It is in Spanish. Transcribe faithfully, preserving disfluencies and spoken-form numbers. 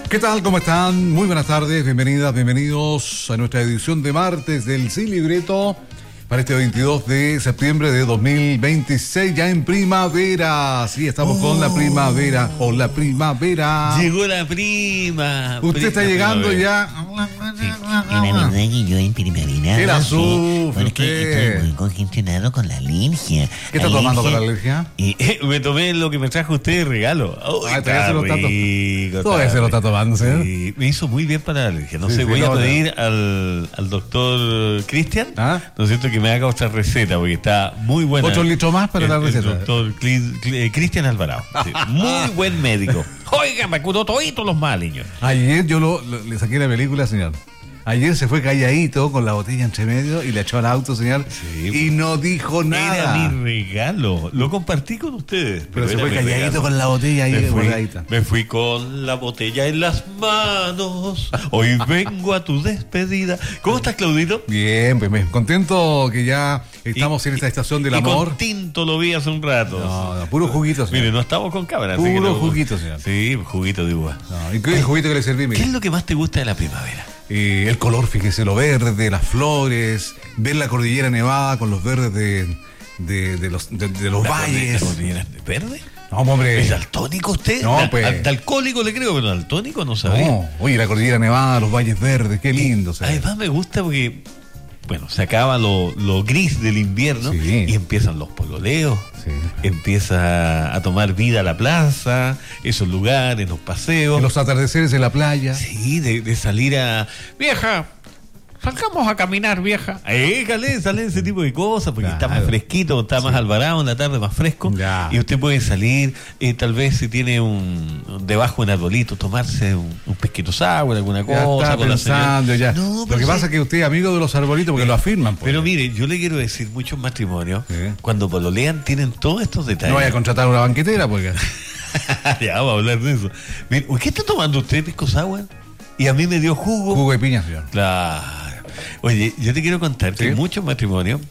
¿Qué tal? ¿Cómo están? Muy buenas tardes, bienvenidas, bienvenidos a nuestra edición de martes del Sin Libreto para este veintidós de septiembre de dos mil veintiséis, ya en primavera. Sí, estamos oh. con la primavera, o la primavera. Llegó la prima. Usted prima, está llegando primavera. ya. Sí, la verdad que yo en primavera. ¿Qué la sí, sufre bueno, es que usted? estoy muy congestionado con la alergia. ¿Qué está tomando con la alergia? Y, Eh, me tomé lo que me trajo usted de regalo. Oh, Ah, todavía se lo está to- rico, Todavía está se lo está rico. tomando, ¿sí? Sí, me hizo muy bien para la alergia. No Sí, sé, sí, voy no, a no. pedir al, al doctor Cristian, ¿Ah? ¿no es cierto?, que me haga otra receta, porque está muy buena. Otro litro más para el, la receta. El doctor Cli- Cli- eh, Cristian Alvarado. Sí, muy buen médico. Oiga, me curó toditos los maliños. Ayer yo lo, lo- le saqué la película, señor. Ayer se fue calladito con la botella entre medio y le echó al auto, señor. Sí, y no dijo nada. Era mi regalo. Lo compartí con ustedes. Pero se era fue mi calladito regalo. con la botella ahí Me fui, guardadita. me fui con la botella en las manos. Hoy vengo a tu despedida. ¿Cómo estás, Claudito? Bien, pues me- contento que ya estamos Y- en esta estación del y amor. Con tinto lo vi hace un rato. No, no, puro juguito, señor. Mire, no estamos con cámara. así Puro que no- juguito, señor. Sí, juguito de uva. No, ¿y qué es el juguito que le serví, ¿Qué mire? es lo que más te gusta de la primavera? Eh, el color, fíjese, lo verde, las flores, ver la cordillera nevada con los verdes de, de, de los, de, de los ¿La valles. cordillera verde? No, hombre. ¿Es daltónico usted? No, Da- pues. Dalcólico le creo, pero daltónico no sabía. No, oye, la cordillera nevada, los valles verdes, qué lindo. o sea. Además me gusta porque, bueno, se acaba lo, lo gris del invierno Sí. y empiezan los pololeos, Sí. empieza a tomar vida la plaza, esos lugares, los paseos. Los atardeceres en la playa. Sí, de, de salir a... Vieja, salgamos a caminar, vieja. Eh, sale, sale ese tipo de cosas, porque está más Claro. fresquito, está más alvarado en la tarde, más fresco. Ya. Y usted puede salir, eh, tal vez si tiene un... debajo de un arbolito, tomarse un, un pesquito sour, alguna Ya cosa. está con la señora. pensando ya. No, Lo pero que sí. pasa es que usted es amigo de los arbolitos porque lo afirman. pues. Pero mire, yo le quiero decir, muchos matrimonios, Sí. cuando pololean, tienen todos estos detalles. No vaya a contratar una banquetera porque... Ya, vamos a hablar de eso. Mire, ¿qué está tomando usted, pisco sour? Y a mí me dio jugo. Jugo de piña, señor. Claro. Oye, yo te quiero contar Sí. que muchos matrimonios